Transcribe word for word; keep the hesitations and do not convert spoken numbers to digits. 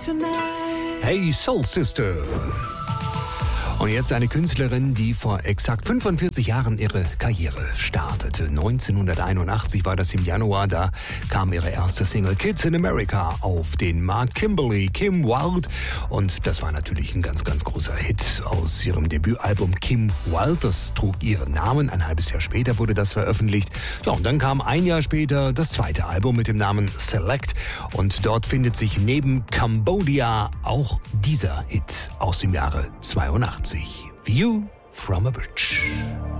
Hey Soul Sister. Und jetzt eine Künstlerin, die vor exakt fünfundvierzig Jahren ihre Karriere startete. neunzehnhunderteinundachtzig war das im Januar, da kam ihre erste Single Kids in America auf den Markt. Kimberly, Kim Wilde. Und das war natürlich ein ganz, ganz großer Hit aus ihrem Debütalbum Kim Wilde. Das trug ihren Namen. Ein halbes Jahr später wurde das veröffentlicht. Ja, und dann kam ein Jahr später das zweite Album mit dem Namen Select. Und dort findet sich neben Cambodia auch dieser Hit aus dem Jahre zweiundachtzig. View from a Bridge.